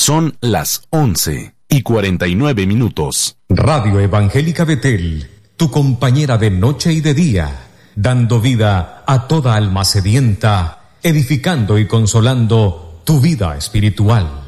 Son las 11:49. Radio Evangélica Betel, tu compañera de noche y de día, dando vida a toda alma sedienta, edificando y consolando tu vida espiritual.